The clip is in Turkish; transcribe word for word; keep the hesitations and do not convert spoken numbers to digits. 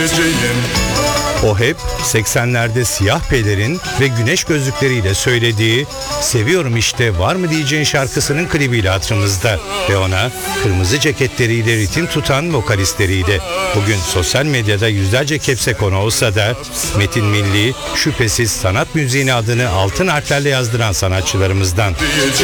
diyeceğim. O hep seksenlerde siyah pelerin ve güneş gözlükleriyle söylediği "Seviyorum işte var mı diyeceğin" şarkısının klibiyle hatırımızda ve ona kırmızı ceketleriyle ritim tutan vokalistleriyle bugün sosyal medyada yüzlerce kepse konu olsa da Metin Milli şüphesiz sanat müziğine adını altın harflerle yazdıran sanatçılarımızdan.